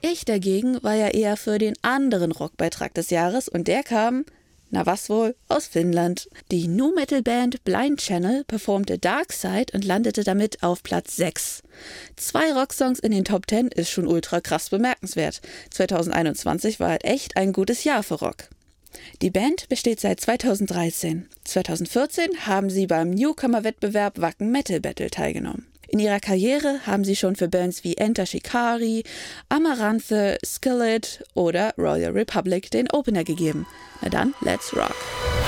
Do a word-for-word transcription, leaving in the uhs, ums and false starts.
Ich dagegen war ja eher für den anderen Rockbeitrag des Jahres und der kam, na was wohl, aus Finnland. Die Nu-Metal-Band Blind Channel performte Dark Side und landete damit auf Platz sechs. Zwei Rocksongs in den Top zehn ist schon ultra krass bemerkenswert. zwanzig einundzwanzig war halt echt ein gutes Jahr für Rock. Die Band besteht seit zweitausenddreizehn. zweitausendvierzehn haben sie beim Newcomer-Wettbewerb Wacken Metal Battle teilgenommen. In ihrer Karriere haben sie schon für Bands wie Enter Shikari, Amaranthe, Skillet oder Royal Republic den Opener gegeben. Na dann, let's rock!